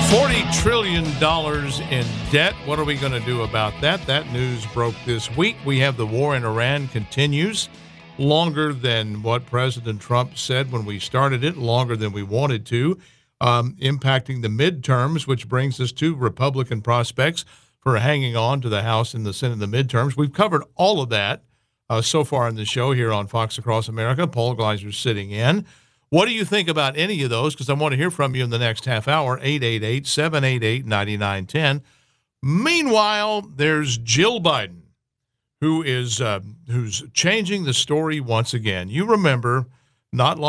$40 trillion in debt. What are we going to do about that? That news broke this week. We have the war in Iran continues longer than what President Trump said when we started it, longer than we wanted to, impacting the midterms, which brings us to Republican prospects for hanging on to the House and the Senate in the midterms. We've covered all of that so far in the show here on Fox Across America. Paul Gleiser sitting in. What do you think about any of those? Because I want to hear from you in the next half hour, 888-788-9910. Meanwhile, there's Jill Biden, who's changing the story once again. You remember not long